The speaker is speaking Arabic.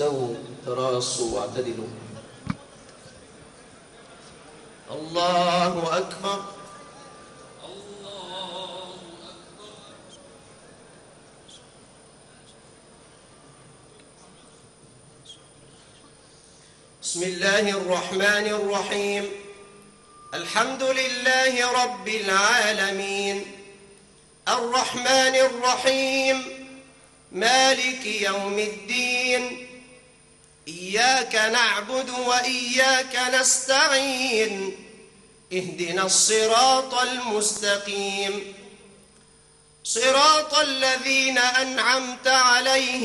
استووا تراصوا واعتدلوا. الله أكبر. بسم الله الرحمن الرحيم. الحمد لله رب العالمين، الرحمن الرحيم، مالك يوم الدين، إياك نعبد وإياك نستعين، اهدنا الصراط المستقيم، صراط الذين أنعمت عليهم